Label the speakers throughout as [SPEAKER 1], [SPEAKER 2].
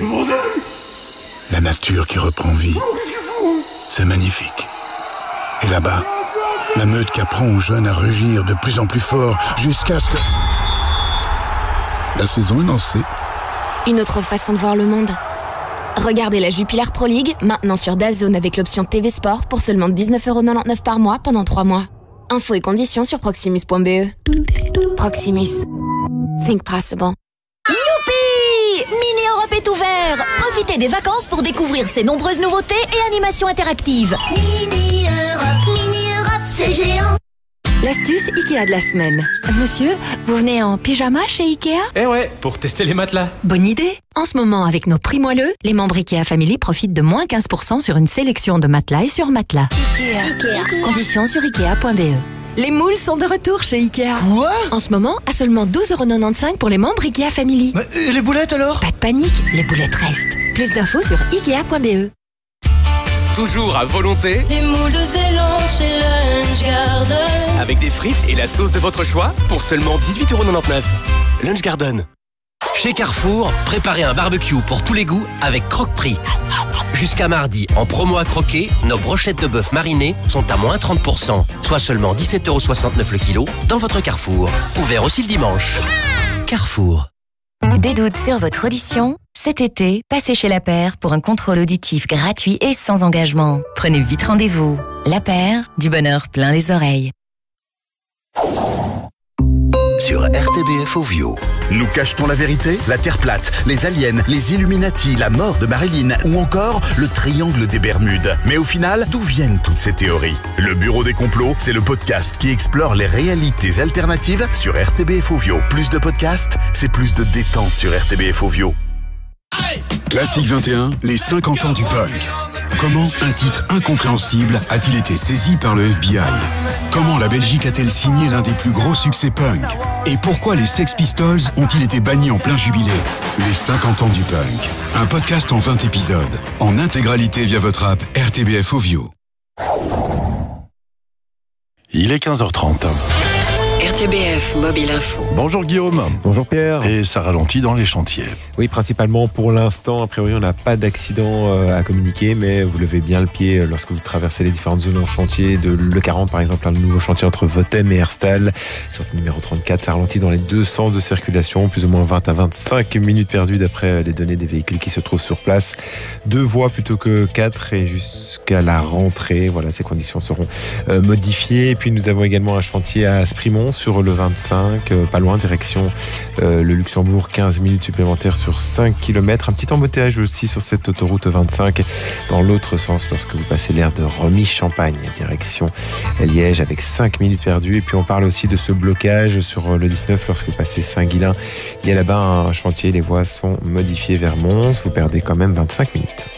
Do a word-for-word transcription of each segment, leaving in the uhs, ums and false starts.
[SPEAKER 1] La nature qui reprend vie. C'est magnifique. Et là-bas, la meute qui apprend aux jeunes à rugir de plus en plus fort jusqu'à ce que... La saison est lancée.
[SPEAKER 2] Une autre façon de voir le monde. Regardez la Jupiler Pro League, maintenant sur DAZN avec l'option T V Sport pour seulement dix-neuf euros quatre-vingt-dix-neuf par mois pendant trois mois. Infos et conditions sur proximus point b e. Proximus. Think possible.
[SPEAKER 3] Youpi! Mini Europe est ouvert! Profitez des vacances pour découvrir ses nombreuses nouveautés et animations interactives.
[SPEAKER 4] Mini Europe, Mini Europe, c'est géant.
[SPEAKER 5] L'astuce Ikea de la semaine. Monsieur, vous venez en pyjama chez Ikea?
[SPEAKER 6] Eh ouais, pour tester les matelas.
[SPEAKER 5] Bonne idée. En ce moment, avec nos prix moelleux, les membres Ikea Family profitent de moins quinze pour cent sur une sélection de matelas et sur matelas.
[SPEAKER 4] Ikea. Ikea.
[SPEAKER 5] Conditions sur ikea point b e. Les moules sont de retour chez Ikea.
[SPEAKER 7] Quoi?
[SPEAKER 5] En ce moment, à seulement douze euros quatre-vingt-quinze pour les membres Ikea Family.
[SPEAKER 7] Mais et les boulettes alors?
[SPEAKER 5] Pas de panique, les boulettes restent. Plus d'infos sur ikea point b e.
[SPEAKER 8] Toujours à volonté.
[SPEAKER 9] Les moules de Zélande chez Lunch Garden.
[SPEAKER 8] Avec des frites et la sauce de votre choix pour seulement dix-huit euros quatre-vingt-dix-neuf. Lunch Garden. Chez Carrefour, préparez un barbecue pour tous les goûts avec Croque-Prix. Jusqu'à mardi, en promo à croquer, nos brochettes de bœuf marinées sont à moins trente pour cent, soit seulement dix-sept euros soixante-neuf le kilo dans votre Carrefour. Ouvert aussi le dimanche. Carrefour.
[SPEAKER 10] Des doutes sur votre audition? Cet été, passez chez La Paire pour un contrôle auditif gratuit et sans engagement. Prenez vite rendez-vous. La Paire, du bonheur plein les oreilles.
[SPEAKER 11] Sur R T B F Ovio.
[SPEAKER 12] Nous cachetons la vérité, la Terre plate, les aliens, les Illuminati, la mort de Marilyn ou encore le triangle des Bermudes. Mais au final, d'où viennent toutes ces théories? Le Bureau des complots, c'est le podcast qui explore les réalités alternatives sur R T B F Ovio. Plus de podcasts, c'est plus de détente sur R T B F Ovio.
[SPEAKER 1] Classique vingt et un, les cinquante ans du punk. Comment un titre incompréhensible a-t-il été saisi par le F B I? Comment la Belgique a-t-elle signé l'un des plus gros succès punk? Et pourquoi les Sex Pistols ont-ils été bannis en plein jubilé? Les cinquante ans du punk. Un podcast en vingt épisodes. En intégralité via votre app R T B F Ovio.
[SPEAKER 13] Il est quinze heures trente.
[SPEAKER 14] R T B F Mobile Info.
[SPEAKER 13] Bonjour Guillaume.
[SPEAKER 15] Bonjour Pierre.
[SPEAKER 13] Et ça ralentit dans les chantiers.
[SPEAKER 15] Oui, principalement pour l'instant. A priori, on n'a pas d'accident à communiquer, mais vous levez bien le pied lorsque vous traversez les différentes zones en chantier. De l'E quarante, par exemple, un nouveau chantier entre Votem et Herstal. Sortie numéro trente-quatre, ça ralentit dans les deux sens de circulation. Plus ou moins vingt à vingt-cinq minutes perdues d'après les données des véhicules qui se trouvent sur place. Deux voies plutôt que quatre et jusqu'à la rentrée. Voilà, ces conditions seront euh, modifiées. Et puis, nous avons également un chantier à Sprimont sur le vingt-cinq, euh, pas loin, direction euh, le Luxembourg, quinze minutes supplémentaires sur cinq kilomètres. Un petit embouteillage aussi sur cette autoroute vingt-cinq dans l'autre sens lorsque vous passez l'aire de Remy-Champagne, direction Liège avec cinq minutes perdues. Et puis on parle aussi de ce blocage sur le dix-neuf lorsque vous passez Saint-Guilain. Il y a là-bas un chantier, les voies sont modifiées vers Mons. Vous perdez quand même vingt-cinq minutes.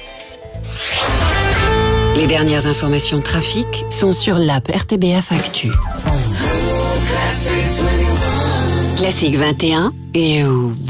[SPEAKER 14] Les dernières informations de trafic sont sur l'app R T B F Actu. Classique vingt et un et